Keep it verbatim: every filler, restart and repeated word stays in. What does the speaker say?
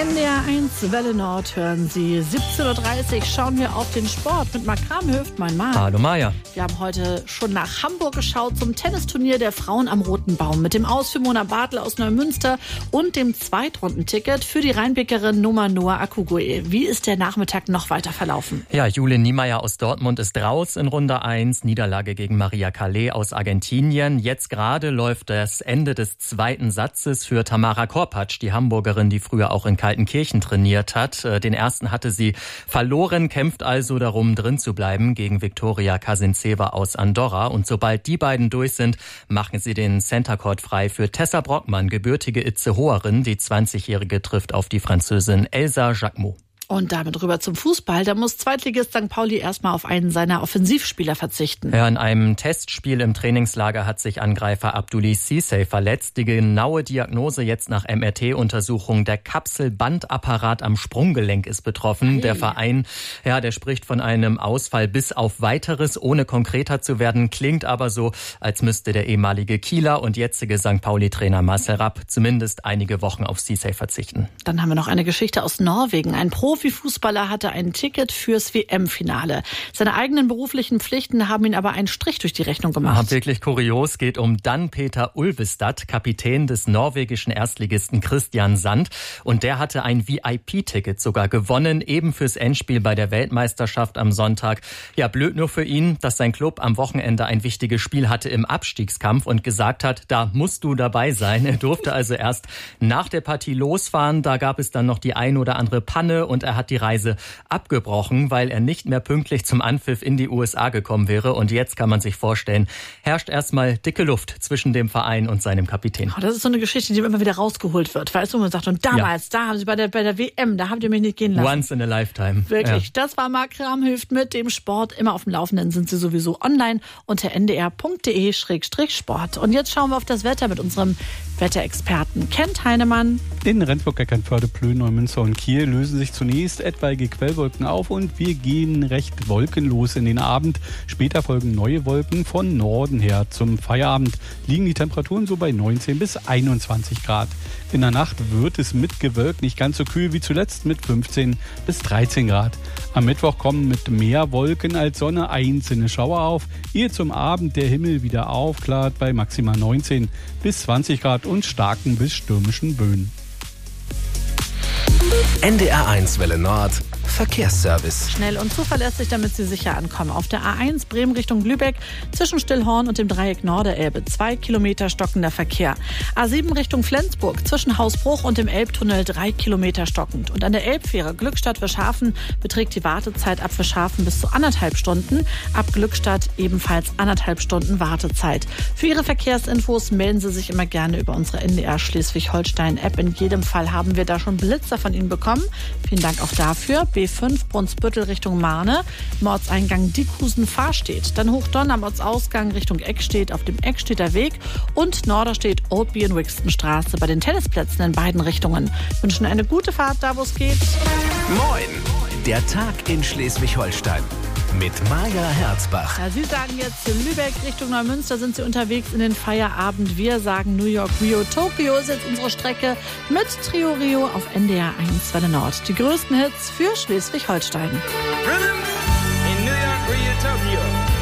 N D R eins Welle Nord hören Sie. siebzehn Uhr dreißig schauen wir auf den Sport mit Marc Kramhöft, mein Mann. Hallo Maja. Wir haben heute schon nach Hamburg geschaut zum Tennisturnier der Frauen am Roten Baum mit dem Aus für Mona Bartel aus Neumünster und dem Zweitrundenticket für die Rheinbäckerin Noma Noah Akugoe. Wie ist der Nachmittag noch weiter verlaufen? Ja, Jule Niemeyer aus Dortmund ist raus in Runde eins. Niederlage gegen Maria Calais aus Argentinien. Jetzt gerade läuft das Ende des zweiten Satzes für Tamara Korpatsch, die Hamburgerin, die früher auch in Kaltenkirchen trainiert hat. Den ersten hatte sie verloren, kämpft also darum, drin zu bleiben gegen Viktoria Kasintseva aus Andorra. Und sobald die beiden durch sind, machen sie den Center Court frei für Tessa Brockmann, gebürtige Itzehoerin. Die zwanzigjährige trifft auf die Französin Elsa Jacquemot. Und damit rüber zum Fußball. Da muss Zweitligist Sankt Pauli erstmal auf einen seiner Offensivspieler verzichten. Ja, in einem Testspiel im Trainingslager hat sich Angreifer Abdoulaye Cissé verletzt. Die genaue Diagnose jetzt nach M R T-Untersuchung: der Kapselbandapparat am Sprunggelenk ist betroffen. Hey. Der Verein, ja, der spricht von einem Ausfall bis auf Weiteres, ohne konkreter zu werden. Klingt aber so, als müsste der ehemalige Kieler und jetzige Sankt Pauli-Trainer Marcel Rapp zumindest einige Wochen auf Cissé verzichten. Dann haben wir noch eine Geschichte aus Norwegen. Ein Profi Profifußballer hatte ein Ticket fürs W M-Finale. Seine eigenen beruflichen Pflichten haben ihn aber einen Strich durch die Rechnung gemacht. Ja, wirklich kurios. Geht um Dan Peter Ulvestad, Kapitän des norwegischen Erstligisten Christian Sand. Und der hatte ein V I P-Ticket sogar gewonnen, eben fürs Endspiel bei der Weltmeisterschaft am Sonntag. Ja, blöd nur für ihn, dass sein Club am Wochenende ein wichtiges Spiel hatte im Abstiegskampf und gesagt hat, da musst du dabei sein. Er durfte also erst nach der Partie losfahren. Da gab es dann noch die ein oder andere Panne und er hat die Reise abgebrochen, weil er nicht mehr pünktlich zum Anpfiff in die U S A gekommen wäre. Und jetzt kann man sich vorstellen, herrscht erstmal dicke Luft zwischen dem Verein und seinem Kapitän. Oh, das ist so eine Geschichte, die immer wieder rausgeholt wird. Weißt du, man sagt, und damals, ja. da haben sie bei der, bei der W M, da habt ihr mich nicht gehen lassen. Once in a lifetime. Wirklich. Ja. Das war Marc Kramhöft mit dem Sport. Immer auf dem Laufenden sind sie sowieso online unter n d r punkt d e slash sport. Und jetzt schauen wir auf das Wetter mit unserem Wetterexperten Kent Heinemann. In Rendsburg, Eckernförde, Plön, Neumünster und Kiel lösen sich zunächst etwaige Quellwolken auf und wir gehen recht wolkenlos in den Abend. Später folgen neue Wolken von Norden her. Zum Feierabend liegen die Temperaturen so bei neunzehn bis einundzwanzig Grad. In der Nacht wird es mit Gewölk nicht ganz so kühl wie zuletzt mit fünfzehn bis dreizehn Grad. Am Mittwoch kommen mit mehr Wolken als Sonne einzelne Schauer auf, ehe zum Abend der Himmel wieder aufklart bei maximal neunzehn bis zwanzig Grad und starken bis stürmischen Böen. N D R eins Welle Nord Verkehrsservice. Schnell und zuverlässig, damit Sie sicher ankommen. Auf der A eins Bremen Richtung Lübeck zwischen Stillhorn und dem Dreieck Norderelbe. Zwei Kilometer stockender Verkehr. A sieben Richtung Flensburg zwischen Hausbruch und dem Elbtunnel. Drei Kilometer stockend. Und an der Elbfähre Glückstadt-Fischhafen beträgt die Wartezeit ab Fischhafen bis zu anderthalb Stunden. Ab Glückstadt ebenfalls anderthalb Stunden Wartezeit. Für Ihre Verkehrsinfos melden Sie sich immer gerne über unsere N D R Schleswig-Holstein-App. In jedem Fall haben wir da schon Blitzer von Ihnen bekommen. Vielen Dank auch dafür. B fünf Brunsbüttel Richtung Marne, im Ortseingang Diekhusen-Fahrstedt. Dann Hochdonn am Ortsausgang Richtung Eckstedt auf dem Eckstedter Weg und Norderstedt Oldby und Wixtonstraße bei den Tennisplätzen in beiden Richtungen. Wünschen eine gute Fahrt da, wo es geht. Moin, der Tag in Schleswig-Holstein. Mit Maja Herzbach. Ja, Sie sagen jetzt Lübeck Richtung Neumünster sind Sie unterwegs in den Feierabend. Wir sagen New York, Rio, Tokio ist jetzt unsere Strecke mit Trio Rio auf N D R eins Welle Nord. Die größten Hits für Schleswig-Holstein. Rhythm in New York, Rio, Tokyo.